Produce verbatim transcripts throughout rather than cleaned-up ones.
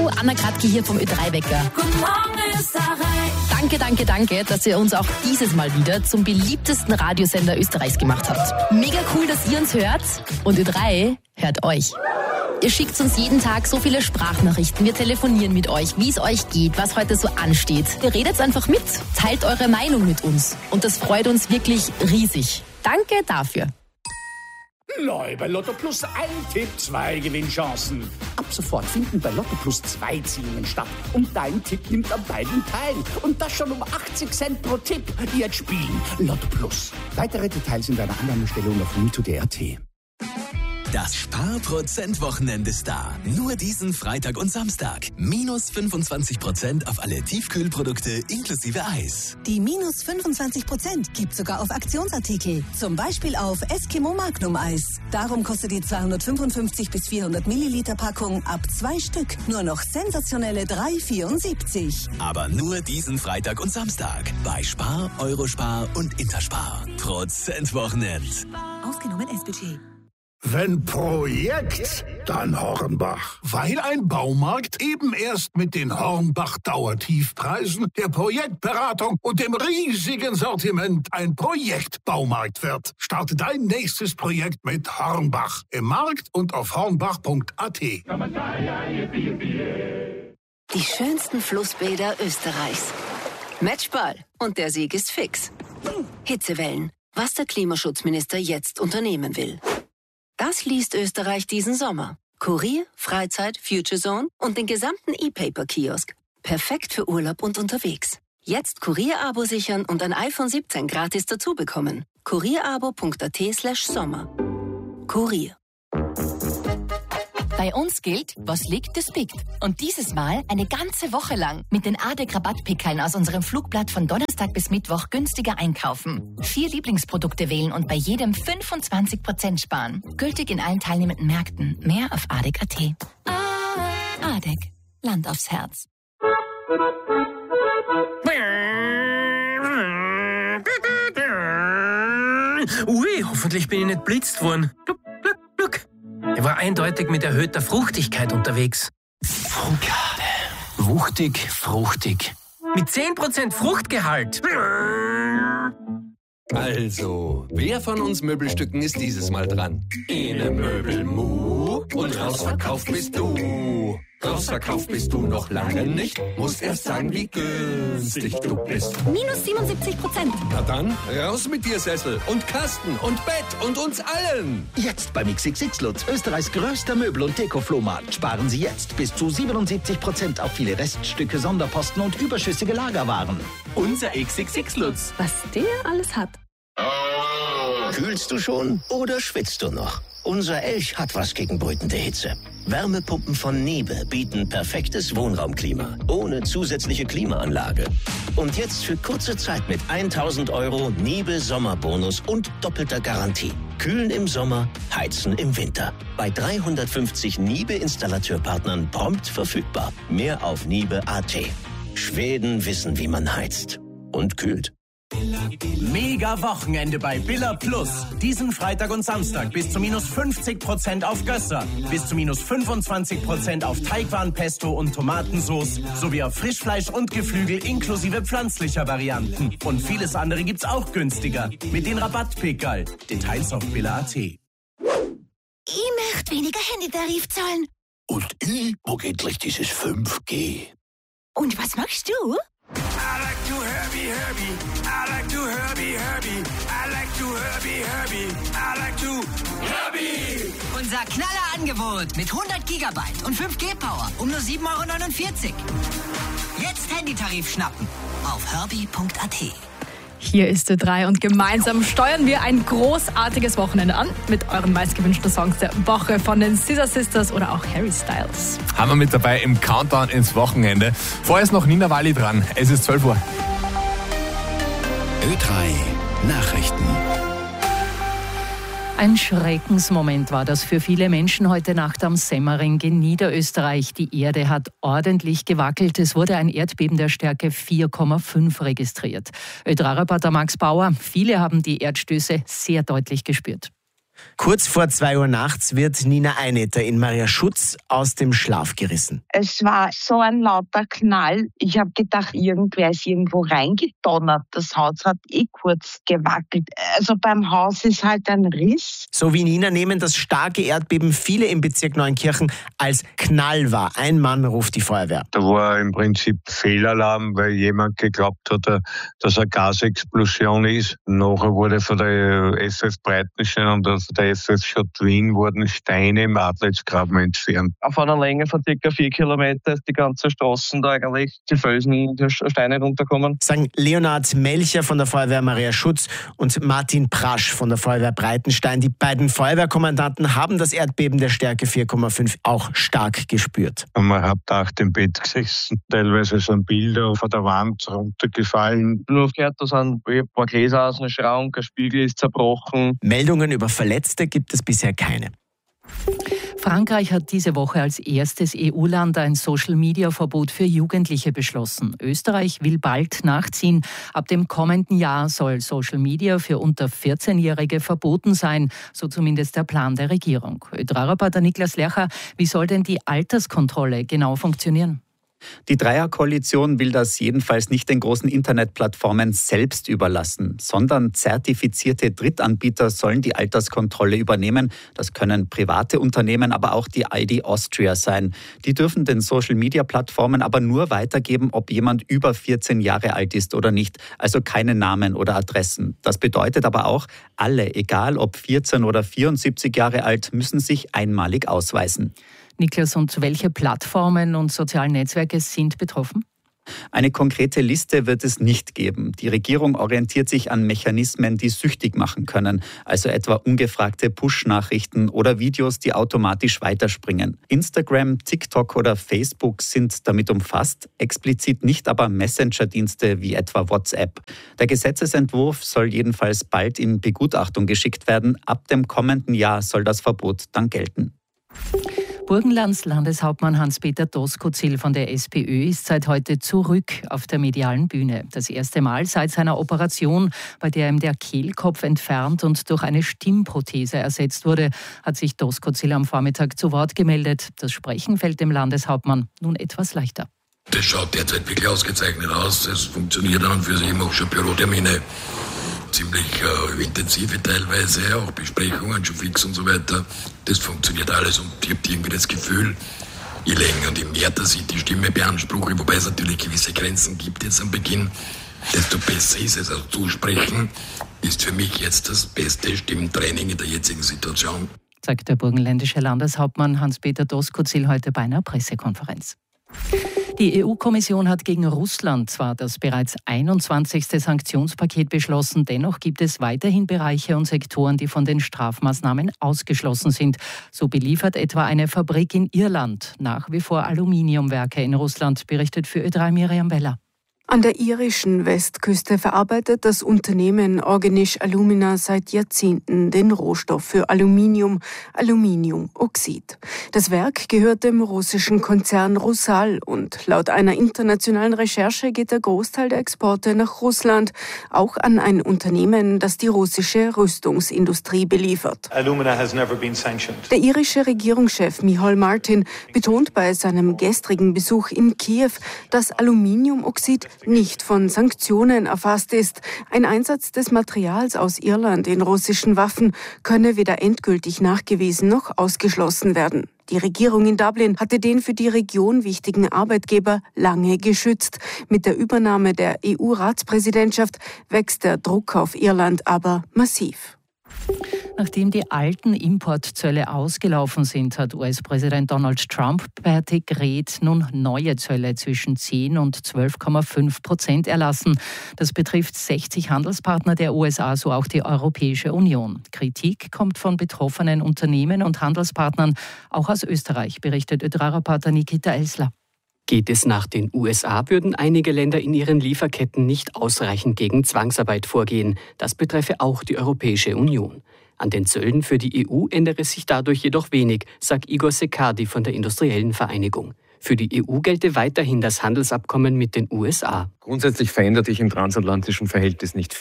Anna Kratke hier vom Ö drei Wecker. Guten Morgen, Österreich. Danke, danke, danke, dass ihr uns auch dieses Mal wieder zum beliebtesten Radiosender Österreichs gemacht habt. Mega cool, dass ihr uns hört und Ö drei hört euch. Ihr schickt uns jeden Tag so viele Sprachnachrichten. Wir telefonieren mit euch, wie es euch geht, was heute so ansteht. Ihr redet einfach mit, teilt eure Meinung mit uns. Und das freut uns wirklich riesig. Danke dafür. Neu bei Lotto Plus ein Tipp, zwei Gewinnchancen. Ab sofort finden bei Lotto Plus zwei Ziehungen statt. Und dein Tipp nimmt an beiden teil. Und das schon um achtzig Cent pro Tipp. Jetzt spielen Lotto Plus. Weitere Details in deiner Annahmestellung auf mito punkt d r. Das Sparprozent-Wochenende ist da. Nur diesen Freitag und Samstag. Minus fünfundzwanzig Prozent auf alle Tiefkühlprodukte inklusive Eis. Die minus fünfundzwanzig Prozent gibt sogar auf Aktionsartikel. Zum Beispiel auf Eskimo Magnum Eis. Darum kostet die zweihundertfünfundfünfzig bis vierhundert Milliliter Packung ab zwei Stück nur noch sensationelle drei vierundsiebzig. Aber nur diesen Freitag und Samstag. Bei Spar, Eurospar und Interspar. Prozent-Wochenend. Ausgenommen S B T. Wenn Projekt, dann Hornbach. Weil ein Baumarkt eben erst mit den Hornbach-Dauertiefpreisen, der Projektberatung und dem riesigen Sortiment ein Projektbaumarkt wird. Starte dein nächstes Projekt mit Hornbach. Im Markt und auf hornbach punkt a t. Die schönsten Flussbäder Österreichs. Matchball. Und der Sieg ist fix. Hitzewellen. Was der Klimaschutzminister jetzt unternehmen will. Das liest Österreich diesen Sommer. Kurier, Freizeit, Future Zone und den gesamten E-Paper-Kiosk. Perfekt für Urlaub und unterwegs. Jetzt Kurier-Abo sichern und ein iPhone siebzehn gratis dazu bekommen. kurierabo punkt a t slash sommer. Kurier. Bei uns gilt, was liegt, das biegt. Und dieses Mal eine ganze Woche lang mit den A D E C-Rabattpickeln aus unserem Flugblatt von Donnerstag bis Mittwoch günstiger einkaufen. Vier Lieblingsprodukte wählen und bei jedem fünfundzwanzig Prozent sparen. Gültig in allen teilnehmenden Märkten. Mehr auf A D E C punkt a t. A D E C. Land aufs Herz. Ui, hoffentlich bin ich nicht blitzt worden. Gluck, gluck, gluck. Er war eindeutig mit erhöhter Fruchtigkeit unterwegs. Frucade. Wuchtig, fruchtig. Mit zehn Prozent Fruchtgehalt. Also, wer von uns Möbelstücken ist dieses Mal dran? Ene Möbelmu und rausverkauft bist du. Rausverkauft bist du noch lange nicht. Musst erst sagen, wie günstig du bist. Minus siebenundsiebzig Prozent. Na dann, raus mit dir, Sessel und Kasten und Bett und uns allen. Jetzt beim X X X Lutz, Österreichs größter Möbel- und Deko-Flohmarkt. Sparen Sie jetzt bis zu siebenundsiebzig Prozent auf viele Reststücke, Sonderposten und überschüssige Lagerwaren. Unser X X X Lutz. Was der alles hat. Kühlst du schon oder schwitzt du noch? Unser Elch hat was gegen brütende Hitze. Wärmepumpen von Niebe bieten perfektes Wohnraumklima, ohne zusätzliche Klimaanlage. Und jetzt für kurze Zeit mit tausend Euro Niebe Sommerbonus und doppelter Garantie. Kühlen im Sommer, heizen im Winter. Bei dreihundertfünfzig Niebe-Installateurpartnern prompt verfügbar. Mehr auf niebe punkt a t. Schweden wissen, wie man heizt und kühlt. Mega Wochenende bei Billa Plus. Diesen Freitag und Samstag bis zu minus fünfzig Prozent auf Gösser, bis zu minus fünfundzwanzig Prozent auf Teigwaren-Pesto und Tomatensauce sowie auf Frischfleisch und Geflügel inklusive pflanzlicher Varianten. Und vieles andere gibt's auch günstiger mit den Rabattpickerl. Details auf Billa punkt a t. Ich möchte weniger Handytarif zahlen. Und ich mag endlich dieses fünf G. Und was machst du? I like to Herbie, Herbie. I like to Herbie, Herbie. I like to Herbie, Herbie. I like to Herbie. Unser Knallerangebot mit hundert Gigabyte und fünf G Power um nur sieben Euro neunundvierzig. Jetzt Handytarif schnappen auf herbie punkt a t. Hier ist Ö drei und gemeinsam steuern wir ein großartiges Wochenende an mit euren meistgewünschten Songs der Woche von den Scissor Sisters oder auch Harry Styles. Haben wir mit dabei im Countdown ins Wochenende. Vorher ist noch Nina Walli dran. Es ist zwölf Uhr. Ö drei Nachrichten. Ein Schreckensmoment war das für viele Menschen heute Nacht am Semmering in Niederösterreich. Die Erde hat ordentlich gewackelt. Es wurde ein Erdbeben der Stärke vier Komma fünf registriert. Ö drei Reporter Max Bauer, viele haben die Erdstöße sehr deutlich gespürt. Kurz vor zwei Uhr nachts wird Nina Einetter in Maria Schutz aus dem Schlaf gerissen. Es war so ein lauter Knall. Ich habe gedacht, irgendwer ist irgendwo reingedonnert. Das Haus hat eh kurz gewackelt. Also beim Haus ist halt ein Riss. So wie Nina nehmen das starke Erdbeben viele im Bezirk Neunkirchen als Knall wahr. Ein Mann ruft die Feuerwehr. Da war im Prinzip Fehlalarm, weil jemand geglaubt hat, dass eine Gasexplosion ist. Nachher wurde von der F F Breitenstein und von der F F Schott Wien wurden Steine im Adlersgraben entfernt. Auf einer Länge von ca. vier Kilometer ist die ganze Straßen da eigentlich die Felsen, die Steine runterkommen. Sagen Leonhard Melcher von der Feuerwehr Maria Schutz und Martin Prasch von der Feuerwehr Breitenstein. Die beiden Feuerwehrkommandanten haben das Erdbeben der Stärke vier Komma fünf auch stark gespürt. Man hat acht im Bett gesessen. Teilweise sind Bilder von der Wand runtergefallen. Nur auf gehört, da sind ein paar Gläser aus dem Schrank, ein Spiegel ist zerbrochen. Meldungen über Verletzte gibt es bisher keine. Frankreich hat diese Woche als erstes E U-Land ein Social-Media-Verbot für Jugendliche beschlossen. Österreich will bald nachziehen. Ab dem kommenden Jahr soll Social Media für unter vierzehnjährige verboten sein, so zumindest der Plan der Regierung. Ö drei Reporter Niklas Lercher, wie soll denn die Alterskontrolle genau funktionieren? Die Dreierkoalition will das jedenfalls nicht den großen Internetplattformen selbst überlassen, sondern zertifizierte Drittanbieter sollen die Alterskontrolle übernehmen. Das können private Unternehmen, aber auch die I D Austria sein. Die dürfen den Social-Media-Plattformen aber nur weitergeben, ob jemand über vierzehn Jahre alt ist oder nicht, also keine Namen oder Adressen. Das bedeutet aber auch, alle, egal ob vierzehn oder vierundsiebzig Jahre alt, müssen sich einmalig ausweisen. Niklas, und welche Plattformen und sozialen Netzwerke sind betroffen? Eine konkrete Liste wird es nicht geben. Die Regierung orientiert sich an Mechanismen, die süchtig machen können, also etwa ungefragte Push-Nachrichten oder Videos, die automatisch weiterspringen. Instagram, TikTok oder Facebook sind damit umfasst, explizit nicht aber Messenger-Dienste wie etwa WhatsApp. Der Gesetzesentwurf soll jedenfalls bald in Begutachtung geschickt werden. Ab dem kommenden Jahr soll das Verbot dann gelten. Burgenlands Landeshauptmann Hans-Peter Doskozil von der SPÖ ist seit heute zurück auf der medialen Bühne. Das erste Mal seit seiner Operation, bei der ihm der Kehlkopf entfernt und durch eine Stimmprothese ersetzt wurde, hat sich Doskozil am Vormittag zu Wort gemeldet. Das Sprechen fällt dem Landeshauptmann nun etwas leichter. Das schaut derzeit wirklich ausgezeichnet aus. Es funktioniert an und für sich. Ich mache schon Bürotermine. Ziemlich äh, intensive teilweise, auch Besprechungen schon fix und so weiter. Das funktioniert alles und ich habe irgendwie das Gefühl, je länger und je mehr dass ich die Stimme beanspruche, wobei es natürlich gewisse Grenzen gibt jetzt am Beginn, desto besser ist es. Also zusprechen ist für mich jetzt das beste Stimmtraining in der jetzigen Situation. Sagt der burgenländische Landeshauptmann Hans-Peter Doskozil heute bei einer Pressekonferenz. Die E U-Kommission hat gegen Russland zwar das bereits einundzwanzigste Sanktionspaket beschlossen, dennoch gibt es weiterhin Bereiche und Sektoren, die von den Strafmaßnahmen ausgeschlossen sind. So beliefert etwa eine Fabrik in Irland nach wie vor Aluminiumwerke in Russland, berichtet für Ö drei Miriam Weller. An der irischen Westküste verarbeitet das Unternehmen Orgenish Alumina seit Jahrzehnten den Rohstoff für Aluminium, Aluminiumoxid. Das Werk gehört dem russischen Konzern Rusal und laut einer internationalen Recherche geht der Großteil der Exporte nach Russland auch an ein Unternehmen, das die russische Rüstungsindustrie beliefert. Alumina has never been sanctioned. Der irische Regierungschef Micheál Martin betont bei seinem gestrigen Besuch in Kiew, dass Aluminiumoxid nicht von Sanktionen erfasst ist. Ein Einsatz des Materials aus Irland in russischen Waffen könne weder endgültig nachgewiesen noch ausgeschlossen werden. Die Regierung in Dublin hatte den für die Region wichtigen Arbeitgeber lange geschützt. Mit der Übernahme der E U-Ratspräsidentschaft wächst der Druck auf Irland aber massiv. Nachdem die alten Importzölle ausgelaufen sind, hat U S-Präsident Donald Trump per Dekret nun neue Zölle zwischen zehn und zwölf Komma fünf Prozent erlassen. Das betrifft sechzig Handelspartner der U S A, so auch die Europäische Union. Kritik kommt von betroffenen Unternehmen und Handelspartnern, auch aus Österreich, berichtet Ö drei Reporter Nikita Elsler. Geht es nach den U S A, würden einige Länder in ihren Lieferketten nicht ausreichend gegen Zwangsarbeit vorgehen. Das betreffe auch die Europäische Union. An den Zöllen für die E U ändere sich dadurch jedoch wenig, sagt Igor Sekardi von der Industriellen Vereinigung. Für die E U gelte weiterhin das Handelsabkommen mit den U S A. Grundsätzlich verändert sich im transatlantischen Verhältnis nicht viel.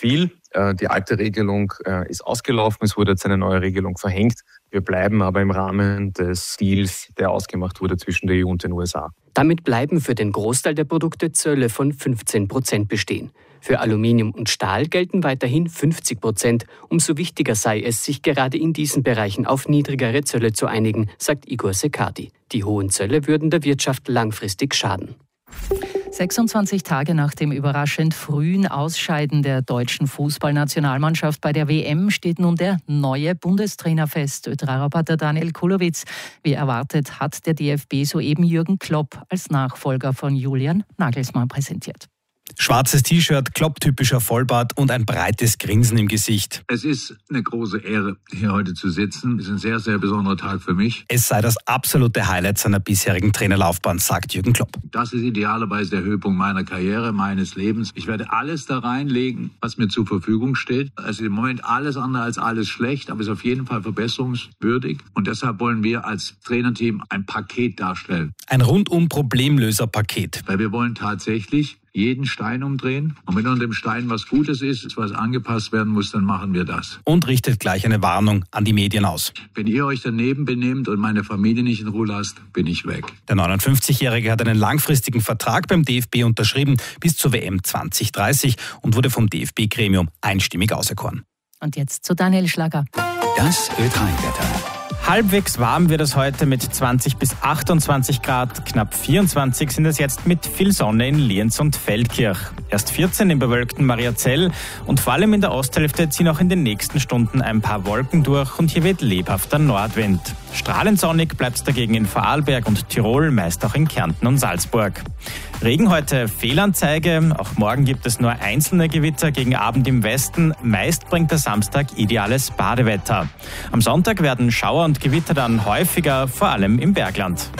Die alte Regelung ist ausgelaufen, es wurde jetzt eine neue Regelung verhängt. Wir bleiben aber im Rahmen des Deals, der ausgemacht wurde zwischen der E U und den U S A. Damit bleiben für den Großteil der Produkte Zölle von fünfzehn Prozent bestehen. Für Aluminium und Stahl gelten weiterhin fünfzig Prozent. Umso wichtiger sei es, sich gerade in diesen Bereichen auf niedrigere Zölle zu einigen, sagt Igor Sekardi. Die hohen Zölle würden der Wirtschaft langfristig schaden. sechsundzwanzig Tage nach dem überraschend frühen Ausscheiden der deutschen Fußballnationalmannschaft bei der W M steht nun der neue Bundestrainer fest. Ö drei Reporter Daniel Kulowitz. Wie erwartet hat der D F B soeben Jürgen Klopp als Nachfolger von Julian Nagelsmann präsentiert. Schwarzes T-Shirt, Klopp-typischer Vollbart und ein breites Grinsen im Gesicht. Es ist eine große Ehre, hier heute zu sitzen. Es ist ein sehr, sehr besonderer Tag für mich. Es sei das absolute Highlight seiner bisherigen Trainerlaufbahn, sagt Jürgen Klopp. Das ist idealerweise der Höhepunkt meiner Karriere, meines Lebens. Ich werde alles da reinlegen, was mir zur Verfügung steht. Es ist im Moment alles andere als alles schlecht, aber es ist auf jeden Fall verbesserungswürdig. Und deshalb wollen wir als Trainerteam ein Paket darstellen. Ein rundum Problemlöser-Paket. Weil wir wollen tatsächlich jeden Stein umdrehen. Und wenn unter dem Stein was Gutes ist, was angepasst werden muss, dann machen wir das. Und richtet gleich eine Warnung an die Medien aus. Wenn ihr euch daneben benehmt und meine Familie nicht in Ruhe lasst, bin ich weg. Der neunundfünfzigjährige hat einen langfristigen Vertrag beim D F B unterschrieben bis zur W M zwanzig dreißig und wurde vom D F B-Gremium einstimmig auserkoren. Und jetzt zu Daniel Schlager. Das Ö drei Wetter. Halbwegs warm wird es heute mit zwanzig bis achtundzwanzig Grad. Knapp vierundzwanzig sind es jetzt mit viel Sonne in Lienz und Feldkirch. Erst vierzehn im bewölkten Mariazell und vor allem in der Osthälfte ziehen auch in den nächsten Stunden ein paar Wolken durch und hier weht lebhafter Nordwind. Strahlend sonnig bleibt es dagegen in Vorarlberg und Tirol, meist auch in Kärnten und Salzburg. Regen heute Fehlanzeige, auch morgen gibt es nur einzelne Gewitter gegen Abend im Westen. Meist bringt der Samstag ideales Badewetter. Am Sonntag werden Schauer und Gewitter dann häufiger, vor allem im Bergland.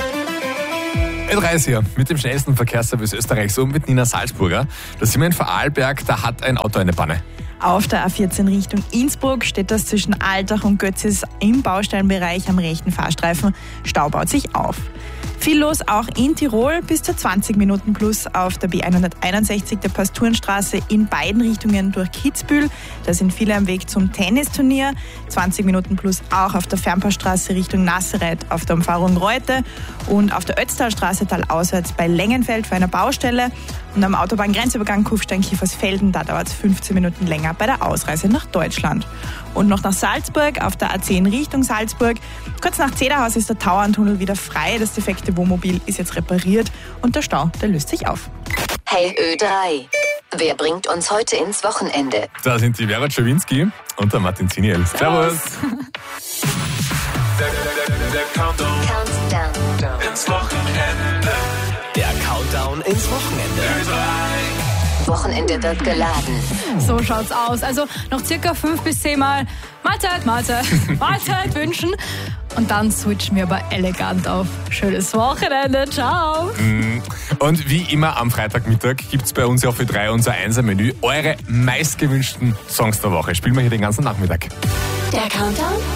Ö drei ist hier mit dem schnellsten Verkehrsservice Österreichs und mit Nina Salzburger. Da sind wir in Vorarlberg, da hat ein Auto eine Panne. Auf der A vierzehn Richtung Innsbruck steht das zwischen Altach und Götzis im Baustellenbereich am rechten Fahrstreifen. Stau baut sich auf. Viel los auch in Tirol, bis zu zwanzig Minuten plus auf der B hunderteinundsechzig der Pasturenstraße in beiden Richtungen durch Kitzbühel. Da sind viele am Weg zum Tennisturnier. zwanzig Minuten plus auch auf der Fernpassstraße Richtung Nassereit auf der Umfahrung Reute und auf der Ötztalstraße talauswärts bei Lengenfeld für eine Baustelle. Und am Autobahngrenzübergang Kufstein-Kiefersfelden, da dauert es fünfzehn Minuten länger bei der Ausreise nach Deutschland. Und noch nach Salzburg, auf der A zehn Richtung Salzburg. Kurz nach Zederhaus ist der Tauerntunnel wieder frei. Das defekte Wohnmobil ist jetzt repariert und der Stau, der löst sich auf. Hey Ö drei, wer bringt uns heute ins Wochenende? Da sind die Vera Czerwinski und der Martin Ziniel. Servus! Der, der, der, der Countdown. Countdown ins Wochenende. Der Countdown ins Wochenende. Ö drei. Wochenende wird geladen. So schaut's aus. Also noch circa fünf bis zehn Mal Mahlzeit, Mahlzeit, Mahlzeit wünschen. Und dann switchen wir aber elegant auf schönes Wochenende. Ciao. Und wie immer am Freitagmittag gibt es bei uns ja für drei unser Einser-Menü. Eure meistgewünschten Songs der Woche. Spielen wir hier den ganzen Nachmittag. Der Countdown